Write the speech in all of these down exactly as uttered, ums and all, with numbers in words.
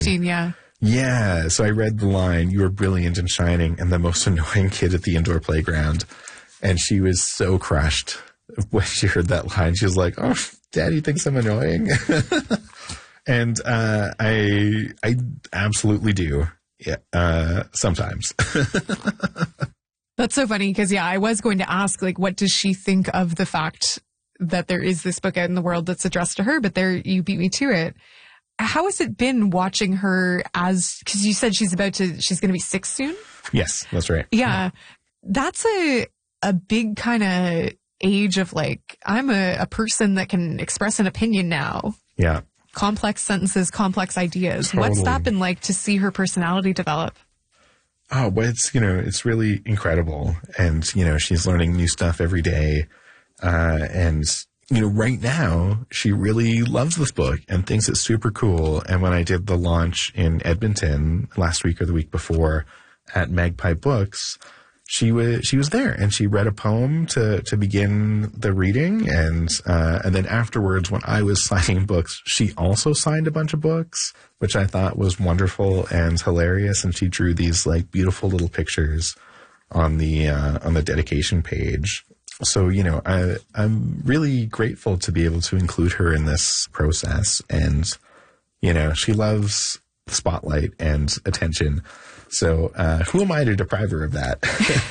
Yeah. Yeah. So I read the line, "You are brilliant and shining and the most annoying kid at the indoor playground." And she was so crushed when she heard that line. She was like, "Oh, Daddy thinks I'm annoying." And uh, I I absolutely do. Yeah, uh, sometimes. That's so funny because, yeah, I was going to ask, like, what does she think of the fact that there is this book out in the world that's addressed to her, but there you beat me to it. How has it been watching her as, because you said she's about to, she's going to be six soon? Yes, that's right. Yeah. That's a, a big kind of age of like, I'm a, a person that can express an opinion now. Yeah. Complex sentences, complex ideas. Totally. What's that been like to see her personality develop? Oh, well, it's, you know, it's really incredible. And, you know, she's learning new stuff every day. Uh, and, you know, right now she really loves this book and thinks it's super cool. And when I did the launch in Edmonton last week or the week before at Magpie Books, she was, she was there and she read a poem to, to begin the reading. And, uh, and then afterwards, when I was signing books, she also signed a bunch of books, which I thought was wonderful and hilarious. And she drew these like beautiful little pictures on the, uh, on the dedication page. So, you know, I, I'm really grateful to be able to include her in this process. And, you know, she loves the spotlight and attention. So uh, who am I to deprive her of that?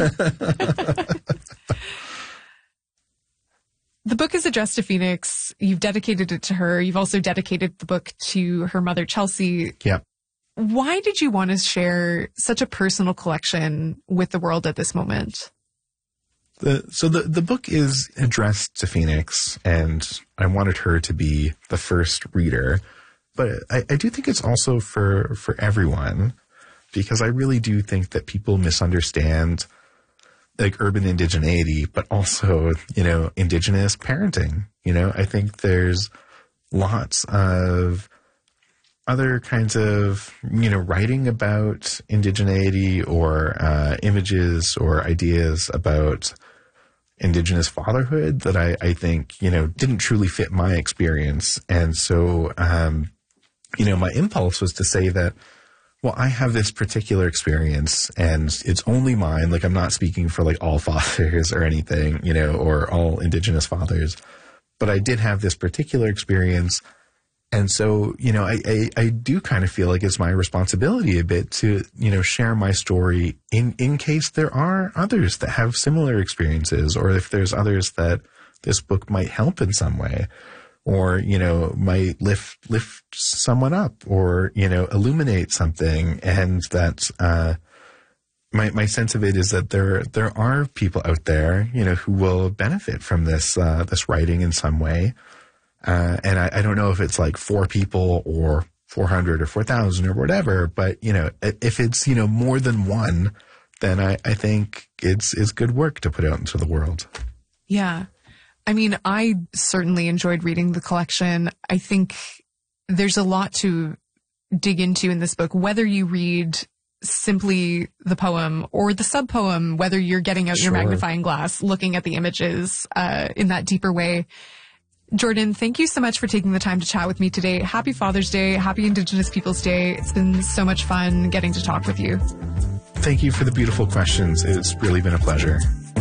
The book is addressed to Phoenix. You've dedicated it to her. You've also dedicated the book to her mother, Chelsea. Yeah. Why did you want to share such a personal collection with the world at this moment? The, so the, the book is addressed to Phoenix, and I wanted her to be the first reader. But I, I do think it's also for, for everyone, because I really do think that people misunderstand like urban indigeneity, but also, you know, indigenous parenting. You know, I think there's lots of other kinds of, you know, writing about indigeneity or uh, images or ideas about Indigenous fatherhood that I, I think, you know, didn't truly fit my experience. And so, um, you know, my impulse was to say that, well, I have this particular experience and it's only mine. Like, I'm not speaking for like all fathers or anything, you know, or all Indigenous fathers, but I did have this particular experience. And so, you know, I, I, I do kind of feel like it's my responsibility a bit to, you know, share my story in, in case there are others that have similar experiences, or if there's others that this book might help in some way, or, you know, might lift, lift someone up, or, you know, illuminate something. And that, uh, my, my sense of it is that there, there are people out there, you know, who will benefit from this, uh, this writing in some way. Uh, and I, I don't know if it's like four people or four hundred or four thousand or whatever, but, you know, if it's, you know, more than one, then I, I think it's, it's good work to put out into the world. Yeah. I mean, I certainly enjoyed reading the collection. I think there's a lot to dig into in this book, whether you read simply the poem or the sub-poem, whether you're getting out Sure. your magnifying glass, looking at the images uh, in that deeper way. Jordan, thank you so much for taking the time to chat with me today. Happy Father's Day. Happy Indigenous Peoples Day. It's been so much fun getting to talk with you. Thank you for the beautiful questions. It's really been a pleasure.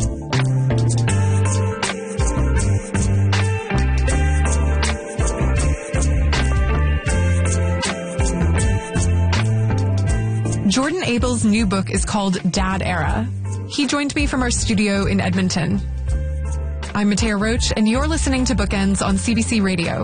Jordan Abel's new book is called Dad Era. He joined me from our studio in Edmonton. I'm Matea Roach, and you're listening to Bookends on C B C Radio.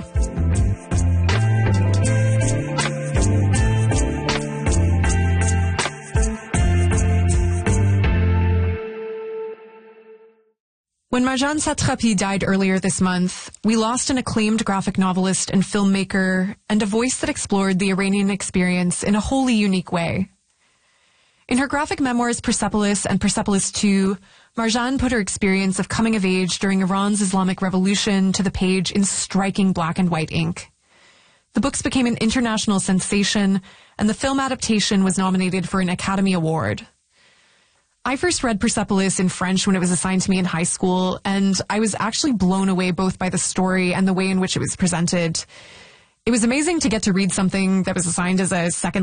When Marjane Satrapi died earlier this month, we lost an acclaimed graphic novelist and filmmaker, and a voice that explored the Iranian experience in a wholly unique way. In her graphic memoirs Persepolis and Persepolis two, Marjane put her experience of coming of age during Iran's Islamic Revolution to the page in striking black and white ink. The books became an international sensation, and the film adaptation was nominated for an Academy Award. I first read Persepolis in French when it was assigned to me in high school, and I was actually blown away both by the story and the way in which it was presented. It was amazing to get to read something that was assigned as a second